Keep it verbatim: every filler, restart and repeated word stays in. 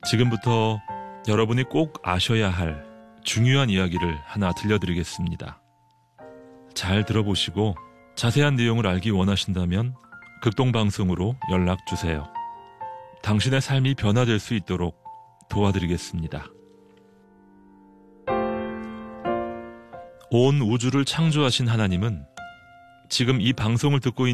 지금부터 여러분이 꼭 아셔야 할 중요한 이야기를 하나 들려드리겠습니다. 잘 들어보시고 자세한 내용을 알기 원하신다면 극동방송으로 연락주세요. 당신의 삶이 변화될 수 있도록 도와드리겠습니다. 온 우주를 창조하신 하나님은 지금 이 방송을 듣고 있는